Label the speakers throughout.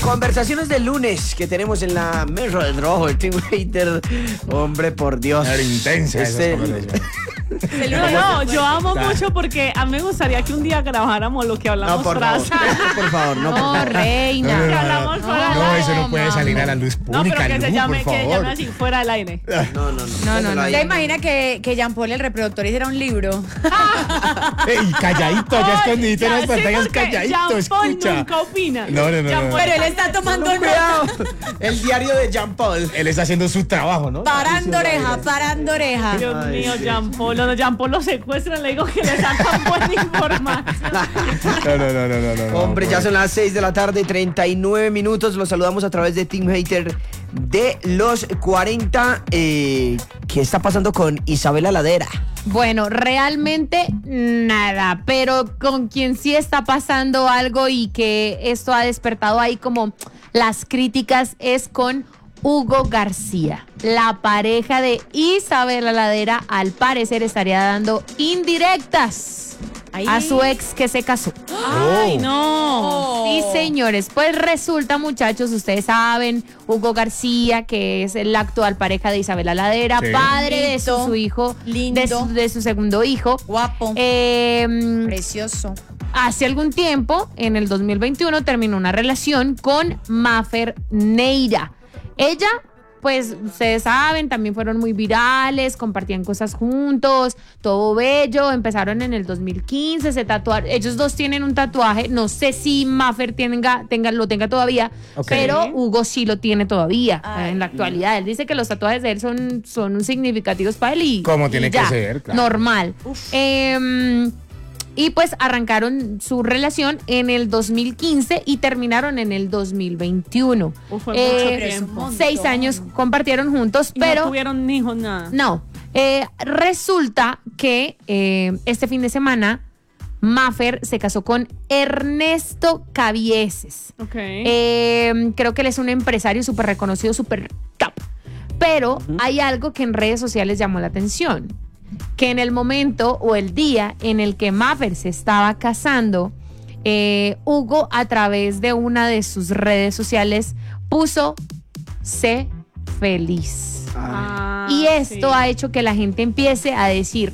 Speaker 1: Conversaciones del lunes que tenemos en la mesa del trabajo del Team Hater. Hombre, por Dios.
Speaker 2: Era intensa esa conversación.
Speaker 3: No, yo amo mucho porque a mí me gustaría que un día grabáramos lo que hablamos
Speaker 1: por
Speaker 3: tras.
Speaker 1: favor, por favor, no, por
Speaker 4: No,
Speaker 1: favor.
Speaker 4: reina.
Speaker 3: Que hablamos fuera del
Speaker 2: No,
Speaker 3: aire.
Speaker 2: eso no puede salir a la luz
Speaker 3: No,
Speaker 2: pública,
Speaker 3: pero que se
Speaker 2: Lu,
Speaker 3: llame,
Speaker 2: por
Speaker 3: que
Speaker 2: favor.
Speaker 3: llame así fuera del aire.
Speaker 4: No.
Speaker 5: ¿Se imagina que Jean Paul, el reproductor, hiciera un libro?
Speaker 2: Ey, calladito, allá escondidito en las
Speaker 3: Sí,
Speaker 2: pantallas,
Speaker 3: porque
Speaker 2: calladito,
Speaker 3: Jean Paul
Speaker 2: escucha.
Speaker 3: nunca opina.
Speaker 2: No.
Speaker 5: Pero él está tomando nota.
Speaker 1: Cuidado. El diario de Jean Paul.
Speaker 2: Él está haciendo su trabajo, ¿no?
Speaker 5: Parando oreja, parando oreja.
Speaker 3: Dios
Speaker 1: Ay,
Speaker 3: mío,
Speaker 1: sí.
Speaker 3: Jean Paul. No, Jean Paul lo secuestran, le digo que le sacan buena información.
Speaker 2: No.
Speaker 1: Hombre, ya son las 6 de la tarde, 39 minutos. Los saludamos a través de Team Hater de los 40. ¿Qué está pasando con Isabela Ladera?
Speaker 4: Bueno, realmente nada, pero con quien sí está pasando algo y que esto ha despertado ahí como las críticas es con Hugo García. La pareja de Isabela Ladera al parecer estaría dando indirectas a su ex que se casó.
Speaker 3: Ay, no.
Speaker 4: Sí, señores, pues resulta, muchachos, ustedes saben, Hugo García, que es la actual pareja de Isabela Ladera,
Speaker 2: Sí.
Speaker 4: padre de
Speaker 5: Lindo,
Speaker 4: su hijo,
Speaker 5: lindo.
Speaker 4: de su segundo hijo.
Speaker 5: Guapo.
Speaker 4: Precioso. Hace algún tiempo, en el 2021, terminó una relación con Mafer Neira. Ella, pues, ustedes saben, también fueron muy virales, compartían cosas juntos, todo bello. Empezaron en el 2015, se tatuaron. Ellos dos tienen un tatuaje. No sé si Mafer lo tenga todavía,
Speaker 2: Ok.
Speaker 4: pero Hugo sí lo tiene todavía en la
Speaker 5: Ay.
Speaker 4: actualidad. Él dice que los tatuajes de él son significativos para él y
Speaker 2: Como tiene
Speaker 4: y
Speaker 2: que
Speaker 4: ya,
Speaker 2: ser, claro.
Speaker 4: normal. Y pues arrancaron su relación en el 2015 y terminaron en el 2021.
Speaker 3: Uf, fue mucho
Speaker 5: pero es un
Speaker 3: tiempo.
Speaker 5: montón.
Speaker 4: 6 años compartieron juntos,
Speaker 3: Y
Speaker 4: pero
Speaker 3: no tuvieron hijos, nada.
Speaker 4: no. Resulta que este fin de semana Mafer se casó con Ernesto Cabieses.
Speaker 3: Ok.
Speaker 4: Creo que él es un empresario súper reconocido, súper top. Pero hay algo que en redes sociales llamó la atención. Que en el momento o el día en el que Mafer se estaba casando, Hugo a través de una de sus redes sociales puso "sé feliz".
Speaker 3: Ah,
Speaker 4: Y esto
Speaker 3: sí.
Speaker 4: ha hecho que la gente empiece a decir,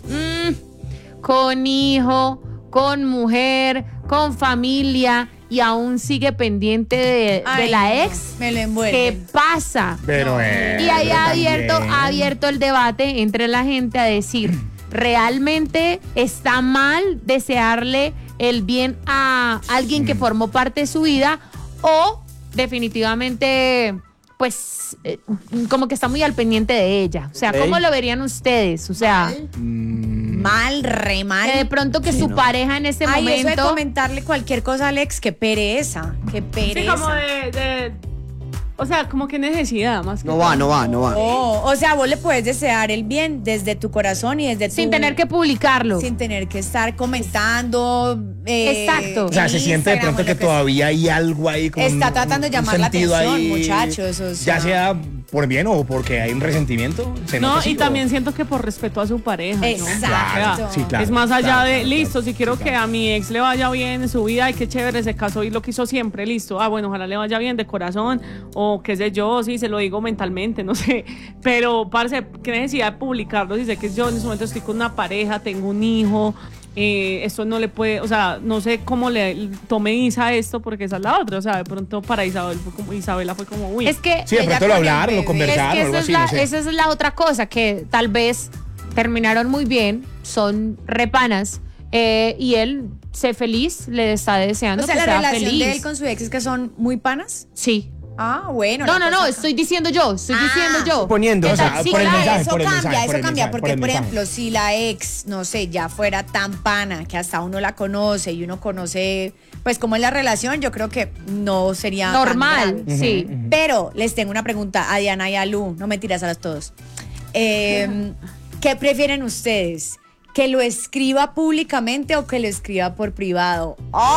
Speaker 4: con hijo, con mujer, con familia, y aún sigue pendiente de
Speaker 5: Ay,
Speaker 4: la
Speaker 5: no,
Speaker 4: ex.
Speaker 5: me lo
Speaker 4: ¿Qué
Speaker 5: envuelve.
Speaker 4: pasa?
Speaker 2: Pero
Speaker 4: Y ahí ha abierto el debate entre la gente a decir, ¿realmente está mal desearle el bien a alguien que formó parte de su vida? ¿O definitivamente, pues, como que está muy al pendiente de ella? O sea,
Speaker 1: Ok.
Speaker 4: ¿cómo lo verían ustedes? O sea,
Speaker 5: Mal, re mal.
Speaker 4: que de pronto que su pareja en ese
Speaker 5: Ay, eso de
Speaker 4: momento...
Speaker 5: comentarle cualquier cosa a Alex, qué pereza, qué
Speaker 3: Sí,
Speaker 5: pereza.
Speaker 3: como o sea, como que necesidad más que
Speaker 1: No va.
Speaker 5: Oh, o sea, vos le puedes desear el bien desde tu corazón y desde
Speaker 4: Sin
Speaker 5: tu...
Speaker 4: tener que publicarlo.
Speaker 5: Sin tener que estar comentando.
Speaker 4: Exacto.
Speaker 2: O sea, se siente de
Speaker 5: Instagram,
Speaker 2: pronto
Speaker 5: o
Speaker 2: que
Speaker 5: lo sea.
Speaker 2: todavía hay algo ahí como
Speaker 5: Está tratando de
Speaker 2: un
Speaker 5: llamar la
Speaker 2: sentido
Speaker 5: atención,
Speaker 2: ahí,
Speaker 5: muchacho, eso es-
Speaker 2: ya sea por bien o porque hay un resentimiento. Se
Speaker 3: No,
Speaker 2: nota así,
Speaker 3: y
Speaker 2: o-
Speaker 3: también siento que por respeto a su pareja. ¿no?
Speaker 5: Exacto.
Speaker 2: Sí, claro.
Speaker 3: Es más allá
Speaker 2: claro,
Speaker 3: de,
Speaker 2: claro,
Speaker 3: listo,
Speaker 2: claro,
Speaker 3: si quiero
Speaker 2: sí,
Speaker 3: que
Speaker 2: claro.
Speaker 3: a mi ex le vaya bien en su vida, y qué chévere, se casó y lo quiso siempre, listo. Ah, bueno, ojalá le vaya bien de corazón, o qué sé yo, sí, se lo digo mentalmente, no sé. Pero, parce, qué necesidad de publicarlo, si sé que yo en ese momento estoy con una pareja, tengo un hijo, esto no le puede, o sea, no sé cómo le tome Isa esto, porque esa es la otra, o sea, de pronto para Isabela fue como, uy.
Speaker 4: Es que
Speaker 2: Sí, de
Speaker 5: Ella
Speaker 2: pronto lo
Speaker 5: con el
Speaker 2: hablaron, lo
Speaker 5: bebé.
Speaker 2: conversaron,
Speaker 4: es
Speaker 2: algo
Speaker 4: que
Speaker 2: así, no sé.
Speaker 4: esa es la otra cosa, que tal vez terminaron muy bien, son repanas, y él sé feliz, le está deseando
Speaker 5: O sea,
Speaker 4: que
Speaker 5: la
Speaker 4: sea
Speaker 5: relación
Speaker 4: feliz.
Speaker 5: de él con su ex es que son muy panas.
Speaker 4: Sí.
Speaker 5: Ah, bueno.
Speaker 4: No,
Speaker 5: la
Speaker 4: no,
Speaker 5: cosa-
Speaker 4: estoy diciendo yo,
Speaker 1: Suponiendo.
Speaker 4: ¿Qué
Speaker 2: O sea,
Speaker 4: tal? Sí,
Speaker 2: por el
Speaker 4: claro.
Speaker 2: mensaje,
Speaker 5: Eso
Speaker 2: por el
Speaker 5: cambia,
Speaker 2: mensaje, por el mensaje,
Speaker 5: porque,
Speaker 2: por el
Speaker 5: por
Speaker 2: mensaje.
Speaker 5: ejemplo, si la ex, no sé, ya fuera tan pana que hasta uno la conoce y uno conoce, pues, cómo es la relación, yo creo que no sería tan
Speaker 4: Normal,
Speaker 5: grave.
Speaker 4: sí.
Speaker 5: Pero les tengo una pregunta a Diana y a Lu, no mentiras a las todos. ¿Qué prefieren ustedes? ¿Que lo escriba públicamente o que lo escriba por privado?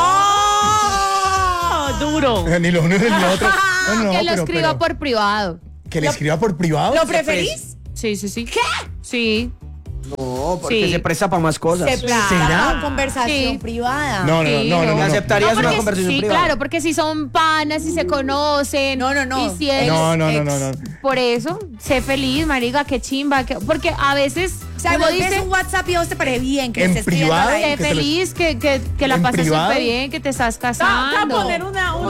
Speaker 3: ¡Oh! Duro.
Speaker 2: Ni lo uno ni lo otro. No, no,
Speaker 4: Que lo
Speaker 2: pero-
Speaker 4: escriba
Speaker 2: pero-
Speaker 4: por privado.
Speaker 2: Que le escriba por privado.
Speaker 5: ¿Lo preferís?
Speaker 4: Sí, sí, sí. ¿Qué? Sí.
Speaker 1: No, porque
Speaker 4: Sí.
Speaker 1: se presta para más cosas.
Speaker 5: Se presta
Speaker 2: ¿Será?
Speaker 5: una conversación
Speaker 4: Sí.
Speaker 5: privada.
Speaker 2: No, no,
Speaker 4: Sí,
Speaker 2: no, no, no, no.
Speaker 1: ¿Aceptarías una
Speaker 4: porque
Speaker 1: conversación
Speaker 4: sí,
Speaker 1: privada?
Speaker 4: claro, porque si son panas, si se conocen.
Speaker 5: No.
Speaker 4: Y si es,
Speaker 2: No, no, no, no, no.
Speaker 4: Por eso, sé feliz, marica, qué chimba. Porque a veces,
Speaker 5: O sea,
Speaker 4: como
Speaker 5: vos ves
Speaker 4: dice,
Speaker 5: un WhatsApp y a vos te parece bien que
Speaker 2: En
Speaker 5: estés escribiendo
Speaker 2: privado,
Speaker 5: a la
Speaker 4: sé
Speaker 2: que te lo-
Speaker 4: feliz, que la
Speaker 2: ¿En
Speaker 4: pasas
Speaker 2: privado?
Speaker 4: súper bien, que te estás
Speaker 3: Te voy a
Speaker 4: casando.
Speaker 3: poner una
Speaker 5: No.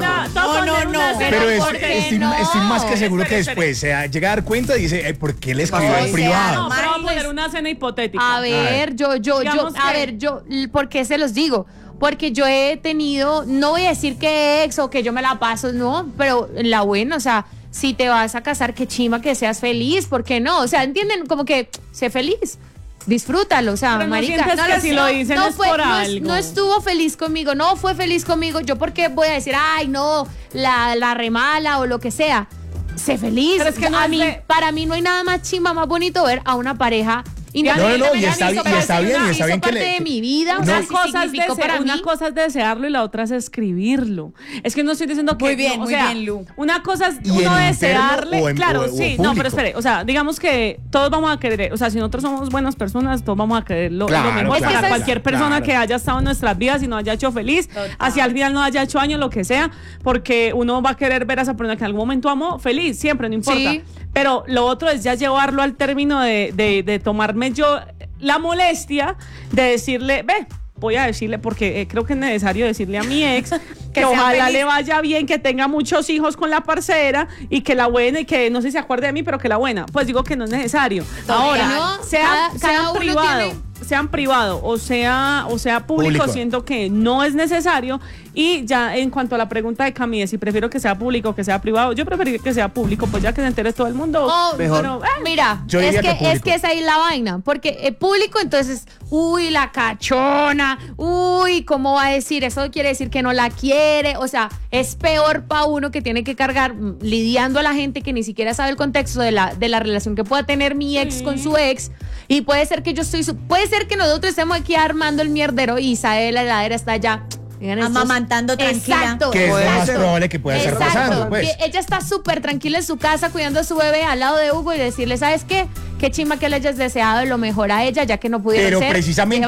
Speaker 2: Pero
Speaker 4: ¿por qué
Speaker 2: estoy
Speaker 4: no?
Speaker 2: más que seguro que
Speaker 3: Espere,
Speaker 2: después se llega a dar cuenta y dice, ¿por qué le escribió
Speaker 5: O
Speaker 2: en
Speaker 5: sea,
Speaker 2: privado?
Speaker 3: No, pero voy a
Speaker 5: Mariles.
Speaker 3: poner una escena hipotética.
Speaker 4: A ver,
Speaker 3: Digamos que-
Speaker 4: ¿por qué se los digo? Porque yo he tenido, no voy a decir que ex o que yo me la paso, no, pero la buena, o sea, si te vas a casar, qué chimba que seas feliz, ¿por qué no? O sea, entienden como que sé feliz. Disfrútalo, o sea,
Speaker 3: Pero no
Speaker 4: marica.
Speaker 3: sientes que si lo dicen es por algo.
Speaker 4: No estuvo feliz conmigo, no fue feliz conmigo. Yo porque voy a decir, ay, no, la remala o lo que sea. Sé feliz.
Speaker 3: Pero es que no
Speaker 4: a
Speaker 3: es
Speaker 4: mí,
Speaker 3: de-
Speaker 4: para mí no hay nada más chimba, más bonito ver a una pareja.
Speaker 2: No, y está bien, y está bien
Speaker 4: hizo
Speaker 2: que
Speaker 4: parte
Speaker 2: le-
Speaker 4: de mi vida, o
Speaker 3: Una
Speaker 4: sea, sí
Speaker 3: cosa, es
Speaker 4: significó para
Speaker 3: una
Speaker 4: mí.
Speaker 3: cosa es desearlo y la otra es escribirlo. Es que no estoy diciendo que.
Speaker 5: Muy bien,
Speaker 3: no, o
Speaker 5: muy
Speaker 3: sea,
Speaker 5: bien, Lu.
Speaker 3: Una cosa es
Speaker 2: ¿Y
Speaker 3: uno
Speaker 2: en interno
Speaker 3: desearle.
Speaker 2: o en-
Speaker 3: claro,
Speaker 2: o
Speaker 3: sí, no,
Speaker 2: público?
Speaker 3: pero espere. O sea, digamos que todos vamos a querer. O sea, si nosotros somos buenas personas, todos vamos a querer lo
Speaker 2: Claro,
Speaker 3: mejor
Speaker 2: claro,
Speaker 3: para cualquier persona
Speaker 2: claro.
Speaker 3: que haya estado en nuestras vidas y nos haya hecho feliz.
Speaker 5: Total.
Speaker 3: Así al final nos haya hecho daño, lo que sea. Porque uno va a querer ver a esa persona que en algún momento amó feliz, siempre, no importa.
Speaker 4: Sí.
Speaker 3: Pero lo otro es ya llevarlo al término de tomarme yo la molestia de decirle, ve, voy a decirle, porque creo que es necesario decirle a mi ex que
Speaker 5: sea
Speaker 3: ojalá
Speaker 5: feliz.
Speaker 3: le vaya bien, que tenga muchos hijos con la parcera y que la buena, y que no sé si se acuerde de mí, pero que la buena. Pues digo que no es necesario. Ahora,
Speaker 4: No,
Speaker 3: sean
Speaker 4: cada uno
Speaker 3: privado.
Speaker 4: tiene-
Speaker 3: Sean privado o sea público,
Speaker 2: Público.
Speaker 3: siento que no es necesario. Y ya en cuanto a la pregunta de Camille, si prefiero que sea público o que sea privado, yo preferiría que sea público, pues ya que se entere todo el mundo.
Speaker 4: Oh,
Speaker 1: Mejor.
Speaker 3: Pero,
Speaker 4: mira,
Speaker 2: Yo
Speaker 4: es
Speaker 2: diría que
Speaker 4: que
Speaker 2: público.
Speaker 4: esa es la vaina, porque público entonces, uy, la cachona, uy, ¿cómo va a decir? Eso quiere decir que no la quiere, o sea, es peor para uno que tiene que cargar lidiando a la gente que ni siquiera sabe el contexto de la relación que pueda tener mi ex con su ex, y puede ser que puede ser que nosotros estemos aquí armando el mierdero y Isabel la heladera está allá. Miren, estos-
Speaker 5: Amamantando tranquila.
Speaker 4: Exacto,
Speaker 2: Que es lo
Speaker 1: Puede
Speaker 2: más
Speaker 1: ser.
Speaker 2: probable que pueda estar
Speaker 4: Exacto,
Speaker 2: pasando, pues.
Speaker 4: que ella está súper tranquila en su casa cuidando a su bebé al lado de Hugo y decirle, ¿sabes qué? Qué chimba que le hayas deseado lo mejor a ella, ya que no pudieron
Speaker 2: Pero
Speaker 4: ser.
Speaker 2: precisamente-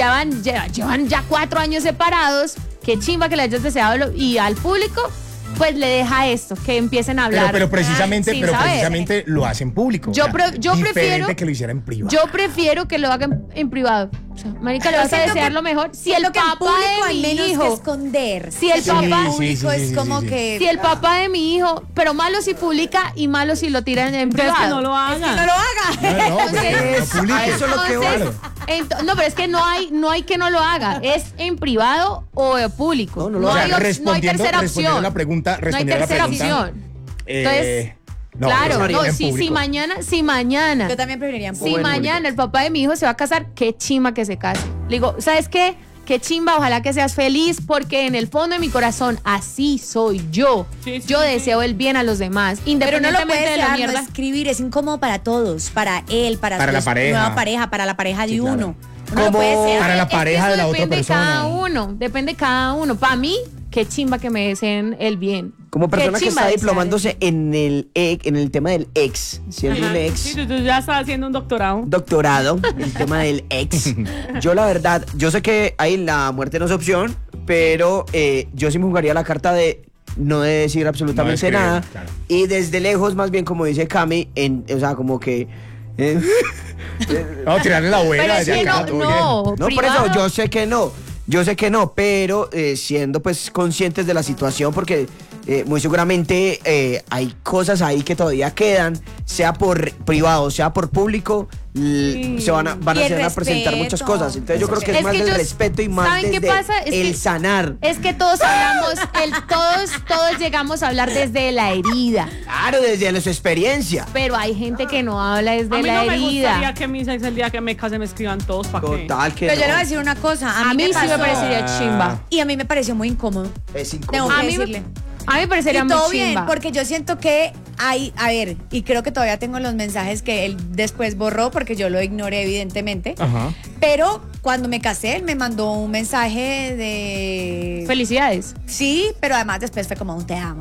Speaker 4: Llevan ya 4 años separados. Qué chimba que le hayas deseado y al público, pues le deja esto, que empiecen a hablar.
Speaker 2: Pero precisamente,
Speaker 4: sin saber.
Speaker 2: precisamente lo hacen público.
Speaker 4: Yo
Speaker 2: diferente
Speaker 4: prefiero-
Speaker 2: que lo hiciera en privado.
Speaker 4: Yo prefiero que lo hagan en privado. O sea, marica, le
Speaker 5: Pero
Speaker 4: vas a
Speaker 5: siento
Speaker 4: desear
Speaker 5: que-
Speaker 4: lo mejor. Si
Speaker 5: siento
Speaker 4: el
Speaker 5: que en
Speaker 4: papá
Speaker 5: público
Speaker 4: de
Speaker 5: hay
Speaker 4: mi
Speaker 5: menos que
Speaker 4: hijo...
Speaker 5: esconder.
Speaker 4: Si el
Speaker 5: Siento que
Speaker 4: papá-
Speaker 5: en público
Speaker 2: Sí, sí,
Speaker 5: es
Speaker 2: sí,
Speaker 5: como
Speaker 2: sí, sí.
Speaker 5: que...
Speaker 4: Si el papá de mi hijo, pero malo si publica y malo si lo tiran en
Speaker 3: entonces
Speaker 4: privado.
Speaker 3: que no lo hagan.
Speaker 5: No lo haga.
Speaker 2: No, pero
Speaker 4: Entonces,
Speaker 2: no publique.
Speaker 1: a eso es lo que
Speaker 4: Entonces,
Speaker 1: voy.
Speaker 4: no, pero es que no hay que no lo haga. Es en privado o público.
Speaker 1: No,
Speaker 4: No,
Speaker 1: no lo
Speaker 4: hay,
Speaker 1: haga.
Speaker 4: no hay tercera
Speaker 2: respondiendo
Speaker 4: opción.
Speaker 2: a la pregunta,
Speaker 4: No hay
Speaker 2: respondiendo a la
Speaker 4: tercera
Speaker 2: pregunta.
Speaker 4: opción. Entonces,
Speaker 2: no,
Speaker 4: claro,
Speaker 2: María,
Speaker 4: no,
Speaker 2: en
Speaker 4: si
Speaker 2: público.
Speaker 4: mañana,
Speaker 5: Yo también preferiría en
Speaker 4: si
Speaker 5: público.
Speaker 1: Bueno,
Speaker 4: mañana el papá de mi hijo se va a casar, qué chimba que se case. Le digo, ¿sabes qué? Qué chimba, ojalá que seas feliz, porque en el fondo de mi corazón así soy yo.
Speaker 3: Sí, sí,
Speaker 4: yo
Speaker 3: sí,
Speaker 4: deseo el bien a los demás,
Speaker 5: Pero no lo
Speaker 4: independientemente
Speaker 5: puedes
Speaker 4: de la
Speaker 5: dejar,
Speaker 4: mierda.
Speaker 5: no escribir, es incómodo para todos, para él, para
Speaker 2: la
Speaker 5: su
Speaker 2: pareja.
Speaker 5: nueva pareja, para la pareja de
Speaker 2: Sí, claro.
Speaker 5: uno. No lo
Speaker 1: Como
Speaker 5: puede ser.
Speaker 2: para la
Speaker 4: Es que
Speaker 2: pareja
Speaker 4: eso
Speaker 2: de la otra
Speaker 4: depende
Speaker 2: persona.
Speaker 4: Cada uno, depende cada uno. Para mí, qué chimba que me deseen el bien.
Speaker 1: Como persona
Speaker 4: Qué
Speaker 1: que
Speaker 4: chimba
Speaker 1: está
Speaker 4: desear
Speaker 1: diplomándose en el tema del ex, siendo un
Speaker 3: Ajá.
Speaker 1: ex
Speaker 3: Sí, tú ya estás haciendo un doctorado.
Speaker 1: doctorado, el tema del ex. Yo la verdad, yo sé que ahí la muerte no es opción, pero yo sí me jugaría la carta de no de decir absolutamente
Speaker 2: No escribir,
Speaker 1: nada.
Speaker 2: claro.
Speaker 1: Y desde lejos, más bien como dice Cami, o sea, como que...
Speaker 2: Vamos a tirarle la buena.
Speaker 4: Pero es
Speaker 2: ya
Speaker 4: que
Speaker 2: acá,
Speaker 4: no,
Speaker 2: todo
Speaker 4: no,
Speaker 1: No, por
Speaker 4: privado.
Speaker 1: eso yo sé que no. Yo sé que no, pero siendo pues conscientes de la situación, porque muy seguramente hay cosas ahí que todavía quedan, sea por privado, sea por público, se van a
Speaker 5: Y el
Speaker 1: se van a presentar
Speaker 5: respeto.
Speaker 1: muchas cosas. Entonces yo creo que es más del respeto y más
Speaker 4: ¿saben qué
Speaker 1: desde
Speaker 4: pasa? Es
Speaker 1: el
Speaker 4: que-
Speaker 1: sanar.
Speaker 4: Es que todos hablamos, todos llegamos a hablar desde la herida,
Speaker 1: Claro, desde su experiencia.
Speaker 4: pero hay gente que no habla desde
Speaker 3: A mí
Speaker 4: la
Speaker 3: no me gustaría
Speaker 4: herida.
Speaker 3: que mis ex el día que me case me escriban todos para qué.
Speaker 1: Total que
Speaker 5: Pero yo le
Speaker 1: no.
Speaker 5: voy a decir una cosa.
Speaker 4: A mí sí me
Speaker 5: pasó-
Speaker 4: parecería chimba.
Speaker 5: Y a mí me pareció muy incómodo.
Speaker 1: Es
Speaker 5: Tengo
Speaker 1: incómodo.
Speaker 5: que
Speaker 4: A mí,
Speaker 5: decirle.
Speaker 4: a mí me parecería
Speaker 5: Y
Speaker 4: muy
Speaker 5: todo
Speaker 4: chimba.
Speaker 5: bien, porque yo siento que hay, a ver, y creo que todavía tengo los mensajes que él después borró porque yo lo ignoré evidentemente.
Speaker 2: Ajá.
Speaker 5: Pero cuando me casé, él me mandó un mensaje de...
Speaker 4: Felicidades.
Speaker 5: Sí, pero además después fue como un te amo.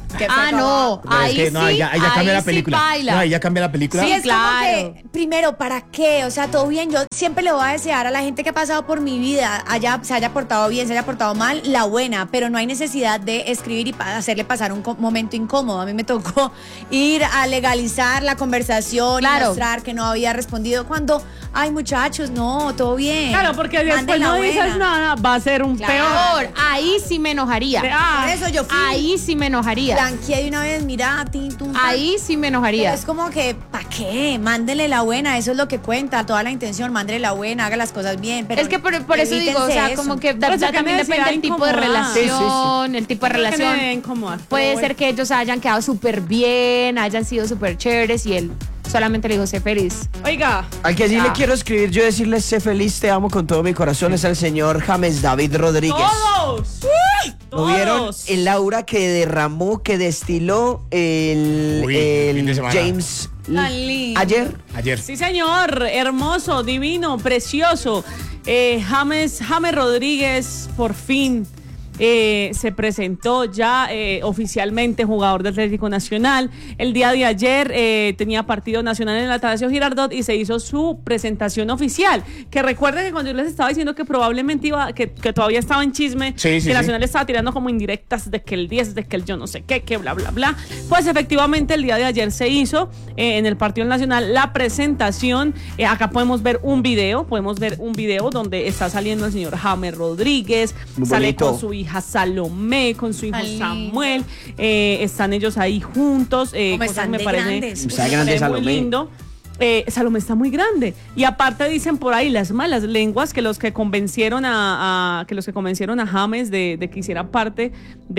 Speaker 4: No,
Speaker 2: No, es
Speaker 4: ahí
Speaker 2: que no,
Speaker 4: sí,
Speaker 2: ella cambia la
Speaker 4: sí
Speaker 2: película.
Speaker 4: baila.
Speaker 2: No, ella cambia la película.
Speaker 5: Sí, es
Speaker 4: claro.
Speaker 5: como que, primero, ¿para qué? O sea, todo bien. Yo siempre le voy a desear a la gente que ha pasado por mi vida, se haya portado bien, se haya portado mal, la buena, pero no hay necesidad de escribir y hacerle pasar un momento incómodo. A mí me tocó ir a legalizar la conversación y mostrar que no había respondido cuando, ay, muchachos, no, todo bien.
Speaker 3: Claro, porque después
Speaker 5: Manden la
Speaker 3: no dices
Speaker 5: buena.
Speaker 3: nada, va a ser un peor.
Speaker 4: Ahí sí me enojaría.
Speaker 5: Por eso yo fui.
Speaker 4: Ahí sí me enojaría.
Speaker 5: Blanqueé de una vez, mira,
Speaker 4: Ahí sí me enojaría.
Speaker 5: Pero es como que, ¿para qué? Mándele la buena, eso es lo que cuenta, toda la intención, mándele la buena, haga las cosas bien. Pero
Speaker 4: es que por eso digo, o sea, como que
Speaker 3: Pero eso
Speaker 4: también
Speaker 3: que
Speaker 4: depende del tipo de
Speaker 3: incomodar.
Speaker 4: relación, el tipo de
Speaker 3: Creo que
Speaker 4: relación.
Speaker 3: me incomodar,
Speaker 4: Puede
Speaker 3: pero
Speaker 4: ser que ellos hayan quedado súper bien, hayan sido súper chéveres y él solamente le dijo, sé feliz.
Speaker 3: Oiga.
Speaker 1: Al que sí le quiero escribir, yo decirle, sé feliz, te amo con todo mi corazón, es el señor James David Rodríguez.
Speaker 3: ¡Todos!
Speaker 1: ¿Lo vieron? El aura que derramó, que destiló el
Speaker 2: fin de semana.
Speaker 1: James
Speaker 5: Tan lindo.
Speaker 2: Ayer.
Speaker 3: Sí, señor. Hermoso, divino, precioso. James Rodríguez, por fin. Se presentó ya oficialmente jugador del Atlético Nacional. El día de ayer tenía partido nacional en el Atanasio Girardot y se hizo su presentación oficial. Que recuerden que cuando yo les estaba diciendo que probablemente que todavía estaba en chisme, que Nacional estaba tirando como indirectas de que el 10, de que el yo no sé qué, que bla, bla, bla. Pues efectivamente el día de ayer se hizo en el partido nacional la presentación. Acá podemos ver un video donde está saliendo el señor James Rodríguez,
Speaker 1: muy
Speaker 3: sale
Speaker 1: bonito.
Speaker 3: con su hija Salomé, con su hijo
Speaker 5: Ay,
Speaker 3: Samuel, están ellos ahí juntos,
Speaker 5: Como
Speaker 3: cosas
Speaker 5: están
Speaker 3: me
Speaker 5: de
Speaker 3: parece,
Speaker 5: grandes.
Speaker 1: Está
Speaker 3: me
Speaker 1: grande
Speaker 3: parece muy
Speaker 1: Salomé.
Speaker 3: lindo. Salomé está muy grande y aparte dicen por ahí las malas lenguas que los que convencieron a James de que hiciera parte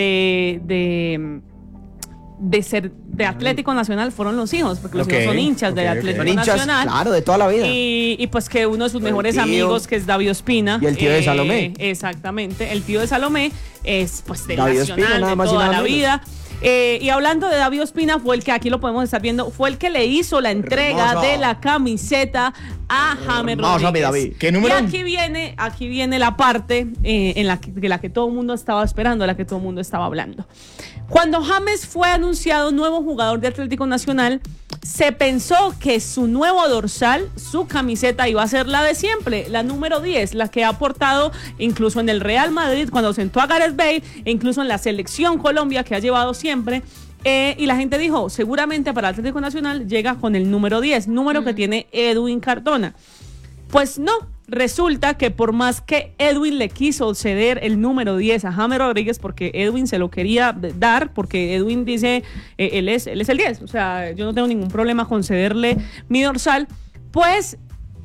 Speaker 3: de ser de Atlético Nacional fueron los hijos, porque los hijos son hinchas del Atlético
Speaker 1: Son hinchas,
Speaker 3: Nacional.
Speaker 1: claro, de toda la vida.
Speaker 3: Y pues que uno de sus
Speaker 1: El
Speaker 3: mejores
Speaker 1: tío.
Speaker 3: amigos, que es David Ospina.
Speaker 1: Y el tío de Salomé.
Speaker 3: Exactamente, el tío de Salomé es pues del
Speaker 1: David
Speaker 3: Nacional,
Speaker 1: Ospina, nada
Speaker 3: de
Speaker 1: más y
Speaker 3: toda
Speaker 1: nada
Speaker 3: la
Speaker 1: menos.
Speaker 3: vida. Y hablando de David Ospina, fue el que aquí lo podemos estar viendo, fue el que le hizo la entrega
Speaker 1: Hermoso.
Speaker 3: de la camiseta a James
Speaker 1: Hermoso,
Speaker 3: Rodríguez.
Speaker 1: mi David.
Speaker 2: ¿Qué número?
Speaker 3: Y aquí viene la parte de la que todo el mundo estaba esperando, de la que todo el mundo estaba hablando. Cuando James fue anunciado nuevo jugador de Atlético Nacional, se pensó que su nuevo dorsal, su camiseta, iba a ser la de siempre, la número 10, la que ha portado incluso en el Real Madrid cuando sentó a Gareth Bale, e incluso en la selección Colombia que ha llevado siempre. Y la gente dijo, seguramente para Atlético Nacional llega con el número 10, número que tiene Edwin Cardona. Pues no, resulta que por más que Edwin le quiso ceder el número 10 a James Rodríguez, porque Edwin se lo quería dar, porque Edwin dice, él es el 10, o sea, yo no tengo ningún problema con cederle mi dorsal, pues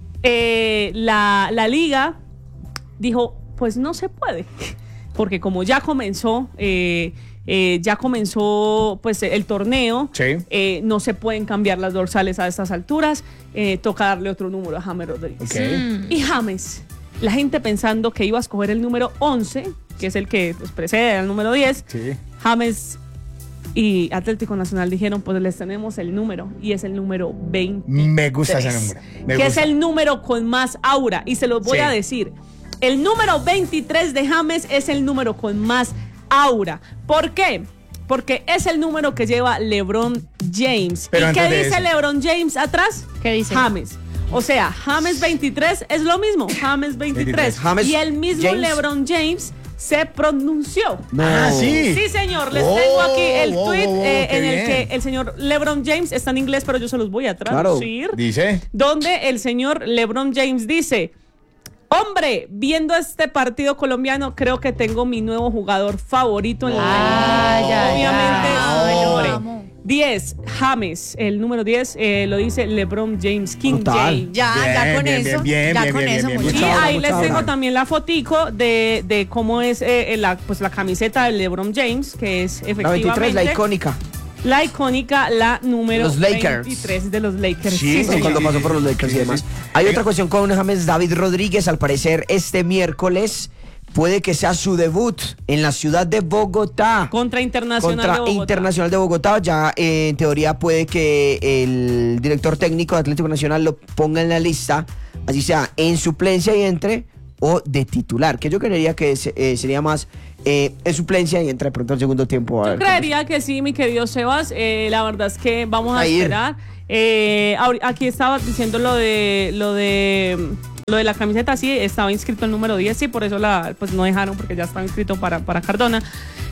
Speaker 3: la liga dijo, pues no se puede, porque como ya comenzó pues el torneo,
Speaker 2: Sí.
Speaker 3: no se pueden cambiar las dorsales a estas alturas, toca darle otro número a James Rodríguez.
Speaker 2: Ok.
Speaker 3: Y James, la gente pensando que iba a escoger el número 11, que es el que pues, precede al número 10,
Speaker 2: Sí.
Speaker 3: James y Atlético Nacional dijeron, pues les tenemos el número, y es el número 20.
Speaker 2: Me gusta ese número. Me
Speaker 3: que
Speaker 2: gusta.
Speaker 3: es el número con más aura, y se los voy
Speaker 2: Sí.
Speaker 3: a decir. El número 23 de James es el número con más aura. ¿Por qué? Porque es el número que lleva LeBron James.
Speaker 2: Pero
Speaker 3: ¿Y qué
Speaker 2: antes de
Speaker 3: dice
Speaker 2: eso.
Speaker 3: LeBron James atrás?
Speaker 4: ¿Qué dice?
Speaker 3: James. O sea, James 23 es lo mismo. James 23.
Speaker 1: James
Speaker 3: y el mismo
Speaker 1: James.
Speaker 3: LeBron James se pronunció.
Speaker 1: No.
Speaker 2: Ah, sí.
Speaker 3: Sí, señor, les
Speaker 2: Wow,
Speaker 3: tengo aquí el
Speaker 2: wow,
Speaker 3: tweet
Speaker 2: wow, wow, qué
Speaker 3: en el
Speaker 2: bien.
Speaker 3: que el señor LeBron James está en inglés, pero yo se los voy a traducir.
Speaker 2: Dice.
Speaker 3: Donde el señor LeBron James dice: hombre, viendo este partido colombiano, creo que tengo mi nuevo jugador favorito en la
Speaker 4: ya,
Speaker 3: obviamente,
Speaker 5: Ay, lo
Speaker 3: hombre.
Speaker 5: amo.
Speaker 3: 10, James, el número 10 lo dice LeBron James, King
Speaker 1: Brutal.
Speaker 3: James.
Speaker 5: Ya
Speaker 2: Bien,
Speaker 5: con
Speaker 2: bien,
Speaker 5: eso.
Speaker 2: bien,
Speaker 5: ya
Speaker 2: bien,
Speaker 5: con
Speaker 2: bien,
Speaker 5: eso,
Speaker 2: bien,
Speaker 5: muchachos.
Speaker 3: Y
Speaker 1: Mucha
Speaker 3: ahí
Speaker 1: obra,
Speaker 3: les
Speaker 1: mucha
Speaker 3: tengo
Speaker 1: obra.
Speaker 3: también la fotico de cómo es la camiseta de LeBron James, que es
Speaker 1: La
Speaker 3: efectivamente
Speaker 1: 23, la icónica.
Speaker 3: la icónica, la número
Speaker 1: Los Lakers.
Speaker 3: 23 de los Lakers.
Speaker 2: Sí,
Speaker 3: señor.
Speaker 1: Cuando pasó por los Lakers y
Speaker 2: sí,
Speaker 1: demás.
Speaker 2: sí.
Speaker 1: Hay
Speaker 2: Venga.
Speaker 1: otra cuestión con James David Rodríguez. Al parecer, este miércoles puede que sea su debut en la ciudad de Bogotá.
Speaker 3: Contra Internacional de Bogotá.
Speaker 1: Internacional de Bogotá. Ya en teoría puede que el director técnico de Atlético Nacional lo ponga en la lista, así sea en suplencia y entre, o de titular, que yo creería que sería más en suplencia y entra de pronto al segundo tiempo.
Speaker 3: Yo creería que sí, mi querido Sebas. La verdad es que vamos a esperar. Aquí estaba diciendo lo de la camiseta, sí, estaba inscrito el número 10, sí, por eso pues no dejaron, porque ya estaba inscrito para Cardona.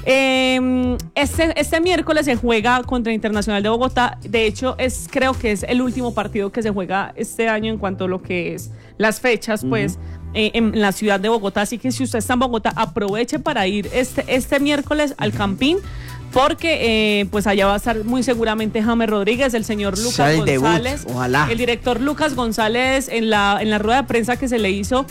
Speaker 3: Este miércoles se juega contra Internacional de Bogotá. De hecho, creo que es el último partido que se juega este año en cuanto a lo que es las fechas, pues, en la ciudad de Bogotá. Así que si usted está en Bogotá, aproveche para ir este miércoles al Campín, porque pues allá va a estar muy seguramente James Rodríguez, el señor Lucas González,
Speaker 1: ojalá.
Speaker 3: El director Lucas González en la rueda de prensa que se le hizo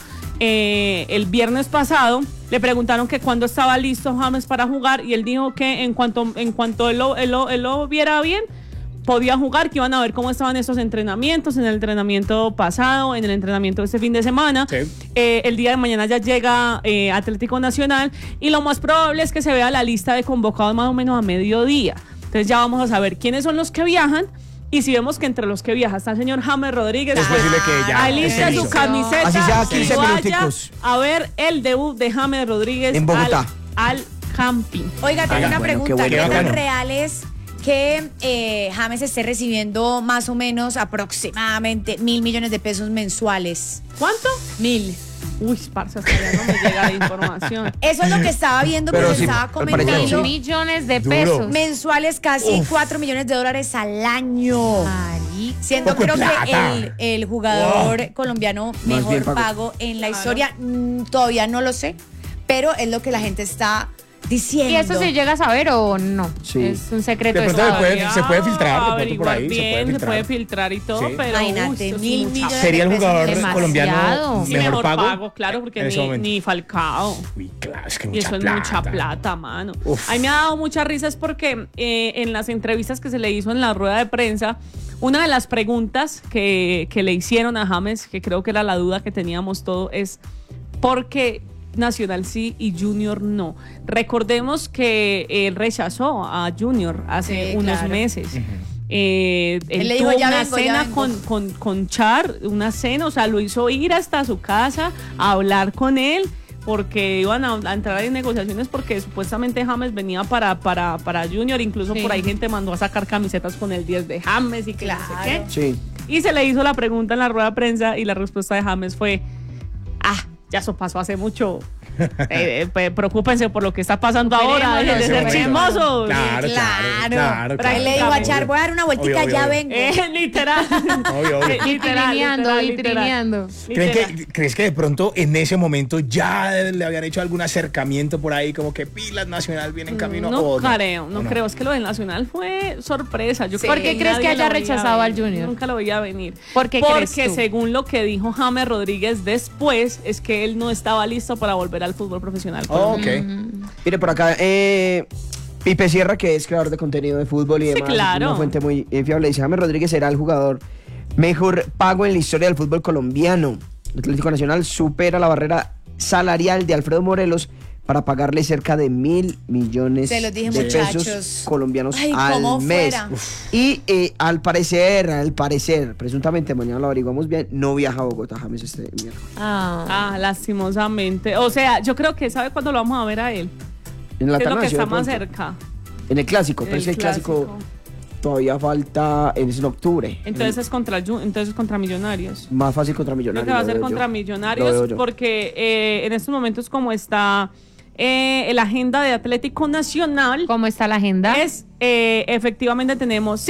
Speaker 3: el viernes pasado, le preguntaron que cuándo estaba listo James para jugar y él dijo que en cuanto él lo viera bien, podía jugar, que iban a ver cómo estaban estos entrenamientos, en el entrenamiento pasado, en el entrenamiento de este fin de semana. Sí. El día de mañana ya llega Atlético Nacional y lo más probable es que se vea la lista de convocados más o menos a mediodía. Entonces ya vamos a saber quiénes son los que viajan. Y si vemos que entre los que viaja está el señor James Rodríguez,
Speaker 2: es posible que ya
Speaker 3: alista su camiseta,
Speaker 1: así sea 15
Speaker 3: minuticos, a ver el debut de James Rodríguez
Speaker 1: en Bogotá
Speaker 3: al Campín.
Speaker 5: Oiga, tengo una pregunta. ¿Qué tan real es que James esté recibiendo más o menos aproximadamente 1.000 millones de pesos mensuales?
Speaker 3: ¿Cuánto?
Speaker 5: 1.000.
Speaker 3: Uy, parce, hasta ya no me llega la información.
Speaker 5: Eso es lo que estaba viendo, pero
Speaker 1: sí,
Speaker 5: estaba comentando.
Speaker 4: 1.000 millones de pesos.
Speaker 5: Mensuales, casi 4 millones de dólares al año.
Speaker 4: Marico.
Speaker 5: Siendo creo que el jugador colombiano mejor pago en la historia. Todavía no lo sé, pero es lo que la gente está diciendo.
Speaker 4: ¿Y eso se llega a saber o no?
Speaker 1: Sí.
Speaker 4: Es un secreto
Speaker 2: de
Speaker 4: de
Speaker 2: pronto
Speaker 4: Estado.
Speaker 2: se puede filtrar, de pronto por ahí
Speaker 3: bien, se puede filtrar y todo,
Speaker 2: sí.
Speaker 3: pero
Speaker 5: imagínate, 1.000 millones
Speaker 2: sería el
Speaker 5: de pesos
Speaker 2: jugador colombiano
Speaker 3: sí,
Speaker 2: mejor pago,
Speaker 3: claro, porque
Speaker 2: ni
Speaker 3: Falcao.
Speaker 2: Uy, claro, es que
Speaker 3: y eso es mucha plata, mano. A mí me ha dado muchas risas porque en las entrevistas que se le hizo en la rueda de prensa, una de las preguntas que le hicieron a James, que creo que era la duda que teníamos todos, es ¿por qué Nacional sí y Junior no? Recordemos que él rechazó a Junior hace unos meses. Él
Speaker 5: le
Speaker 3: tuvo
Speaker 5: dijo,
Speaker 3: una cena con Char, una cena, o sea, lo hizo ir hasta su casa a hablar con él, porque iban a entrar en negociaciones, porque supuestamente James venía para Junior, incluso por ahí gente mandó a sacar camisetas con el 10 de James y que no sé qué.
Speaker 1: Sí.
Speaker 3: Y se le hizo la pregunta en la rueda de prensa y la respuesta de James fue: ya eso pasó hace mucho. Preocúpense por lo que está pasando ahora. Dejen de ser chismosos.
Speaker 2: Claro.
Speaker 5: Pero él le dijo a Char, voy a dar una vueltica, ya vengo.
Speaker 3: Literal.
Speaker 4: Vitrineando.
Speaker 2: ¿Crees que de pronto en ese momento ya le habían hecho algún acercamiento por ahí, como que pilas Nacional viene en camino?
Speaker 3: No creo. Es que lo del Nacional fue sorpresa.
Speaker 4: ¿Por qué crees que haya rechazado al Junior?
Speaker 3: Nunca lo veía venir.
Speaker 4: Porque
Speaker 3: según lo que dijo James Rodríguez después, es que él no estaba listo para volver al fútbol profesional.
Speaker 1: Mire, por acá, Pipe Sierra, que es creador de contenido de fútbol y demás, una fuente muy fiable, dice: James Rodríguez será el jugador mejor pago en la historia del fútbol colombiano. El Atlético Nacional supera la barrera salarial de Alfredo Morelos para pagarle cerca de 1.000 millones de pesos colombianos al mes. Y al parecer, presuntamente, mañana lo averiguamos bien, no viaja a Bogotá James este miércoles.
Speaker 3: Lastimosamente. O sea, yo creo que ¿sabe cuándo lo vamos a ver a él?
Speaker 1: En la
Speaker 3: es lo que está
Speaker 1: de
Speaker 3: más cerca.
Speaker 1: En el clásico, pero es que el clásico todavía falta, es en octubre.
Speaker 3: Entonces es contra Millonarios.
Speaker 1: Más fácil contra Millonarios.
Speaker 3: Creo que va a ser contra Millonarios, porque en estos momentos, como está la agenda de Atlético Nacional.
Speaker 4: ¿Cómo está la agenda?
Speaker 3: Efectivamente tenemos,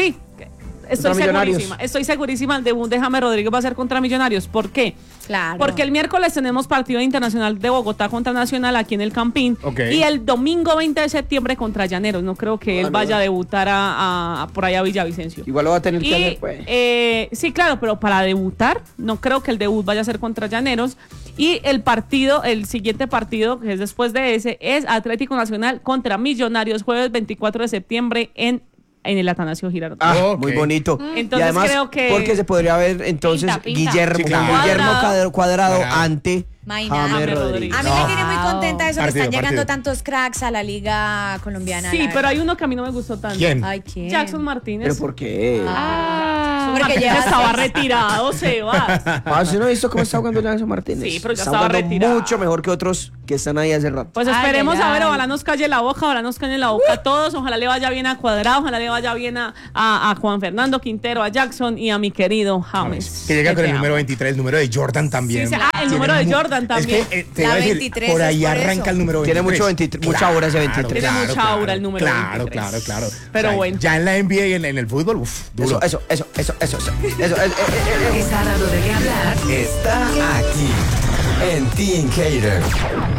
Speaker 3: estoy segurísima, el debut de James Rodríguez va a ser contra Millonarios. ¿Por qué?
Speaker 5: Claro.
Speaker 3: Porque el miércoles tenemos partido internacional de Bogotá contra Nacional aquí en el Campín. Y el domingo 20 de septiembre contra Llaneros. No creo que él vaya a debutar por allá a Villavicencio.
Speaker 1: Igual lo va a tener que hacer, pues.
Speaker 3: Sí, claro, pero para debutar, no creo que el debut vaya a ser contra Llaneros. Y el siguiente partido, que es después de ese, es Atlético Nacional contra Millonarios, jueves 24 de septiembre en el Atanasio Girardot.
Speaker 1: Muy bonito.
Speaker 3: Entonces
Speaker 1: y además,
Speaker 3: creo que
Speaker 1: porque se podría ver entonces
Speaker 3: Pinta.
Speaker 1: Guillermo Cuadrado ante James Rodríguez.
Speaker 5: A mí me tiene muy contenta eso, que están llegando tantos cracks a la liga colombiana.
Speaker 3: Sí, pero hay uno que a mí no me gustó tanto.
Speaker 2: ¿Quién?
Speaker 5: Ay, ¿quién?
Speaker 3: Jackson Martínez.
Speaker 1: ¿Pero por qué?
Speaker 5: Porque
Speaker 3: Martínez
Speaker 5: lleva
Speaker 3: estaba
Speaker 5: 6.
Speaker 3: retirado, Sebas.
Speaker 1: ¿Usted no ha visto cómo está jugando Jackson Martínez?
Speaker 3: Sí, pero ya
Speaker 1: está
Speaker 3: estaba
Speaker 1: jugando
Speaker 3: retirado.
Speaker 1: mucho mejor que otros que están ahí hace rato.
Speaker 3: Pues
Speaker 5: Ay,
Speaker 3: esperemos
Speaker 5: ay,
Speaker 3: a ver,
Speaker 5: ay.
Speaker 3: ojalá nos calle la boca, ojalá nos calle la boca a todos, ojalá le vaya bien a Cuadrado, ojalá le vaya bien a Juan Fernando Quintero, a Jackson y a mi querido James.
Speaker 2: Que llega con
Speaker 3: te
Speaker 2: el número
Speaker 3: amo.
Speaker 2: 23, el número de Jordan también.
Speaker 3: Sí, el número de Jordan también.
Speaker 2: Es que, te
Speaker 5: La
Speaker 2: iba a decir,
Speaker 5: 23
Speaker 2: por ahí
Speaker 5: es por
Speaker 2: arranca
Speaker 5: eso.
Speaker 2: el número 23.
Speaker 1: Tiene mucho 23, mucha aura ese 23.
Speaker 3: Tiene mucha aura el número
Speaker 2: claro,
Speaker 3: 23.
Speaker 2: Claro.
Speaker 3: Pero bueno.
Speaker 2: Ya en la NBA y en el fútbol, duro.
Speaker 1: Eso.
Speaker 6: Está dando de qué hablar. Está aquí en Teen Hater.